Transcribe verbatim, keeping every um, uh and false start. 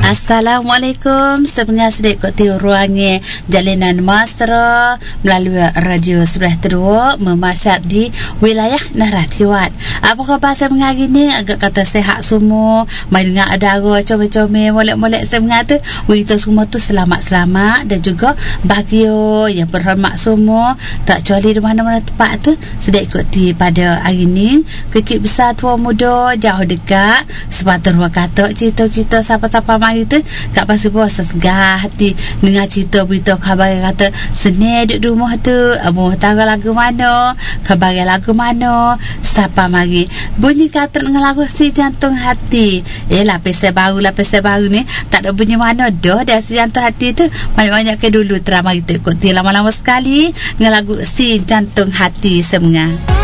Assalamualaikum. Sebenarnya sedek koti ruangnya jalinan mesra melalui radio sebelah kedua memasyat di wilayah Narathiwat. Apa khabar sebenarnya hari ni? Agak kata sehat semua. Mai dengar ada arwah comel-comel molek-molek sebenarnya tu. Kita semua tu selamat-selamat dan juga bahagia yang berhormat semua. Tak kecuali di mana-mana tempat tu. Sedek koti pada hari ni. Kecil besar tua muda jauh dekat. Sebab tu ruang kata cerita-cerita siapa-siapa mari tu kat pasal puasa segar hati dengar cerita berita khabar kata seni duduk rumah tu abu tara lagu mana khabar lagu mana siapa mari bunyi kata dengan lagu si jantung hati eh lapis baru lapis baru ni tak ada bunyi mana dah dah si jantung hati tu banyak-banyak ke dulu teramai tu ikut lama-lama sekali dengan lagu si jantung hati sebenarnya.